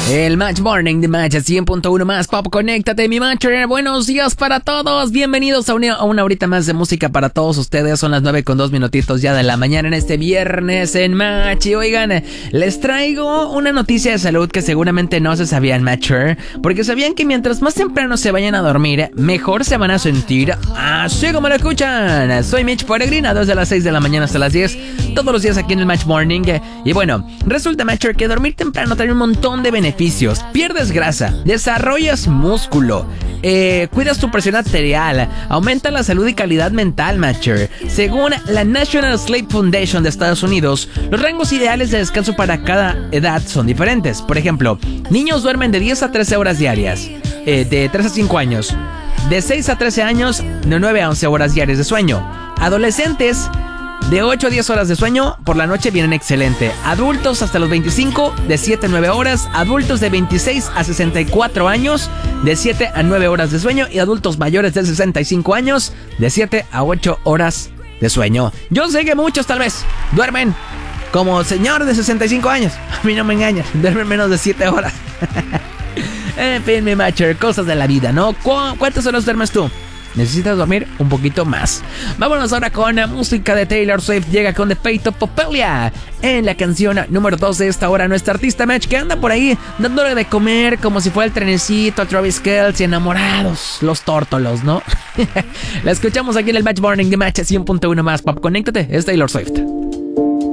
El Match Morning de Match 100.1 más Pop. Conéctate, mi Matcher. Buenos días para todos. Bienvenidos a una horita más de música para todos ustedes. Son las 9:02 ya de la mañana en este viernes en Match. Y oigan, les traigo una noticia de salud que seguramente no se sabían, Matcher. Porque sabían que mientras más temprano se vayan a dormir, mejor se van a sentir. Así como lo escuchan. Soy Mitch Peregrina, desde las 6 de la mañana hasta las 10. Todos los días aquí en el Match Morning. Y bueno, resulta, Matcher, que dormir temprano trae un montón de beneficios. Pierdes grasa, desarrollas músculo, cuidas tu presión arterial, aumenta la salud y calidad mental, Matcher. Según la National Sleep Foundation de Estados Unidos, los rangos ideales de descanso para cada edad son diferentes. Por ejemplo, niños duermen de 10 a 13 horas diarias, de 3 a 5 años, de 6 a 13 años, de 9 a 11 horas diarias de sueño. Adolescentes, de 8 a 10 horas de sueño por la noche vienen excelente. Adultos hasta los 25, de 7 a 9 horas. Adultos de 26 a 64 años, de 7 a 9 horas de sueño. Y adultos mayores de 65 años, de 7 a 8 horas de sueño. Yo sé que muchos tal vez duermen como señor de 65 años. A mí no me engañan, duermen menos de 7 horas. En fin, mi Matcher, cosas de la vida, ¿no? ¿Cuántas horas duermes tú? Necesitas dormir un poquito más. Vámonos ahora con la música de Taylor Swift. Llega con The Fate of Ophelia en la canción número 2 de esta hora. Nuestra artista Match, que anda por ahí dándole de comer como si fuera el trenecito a Travis Kelce, enamorados los tórtolos, ¿no? La escuchamos aquí en el Match Morning de Match 100.1 más Pop. Conéctate, es Taylor Swift.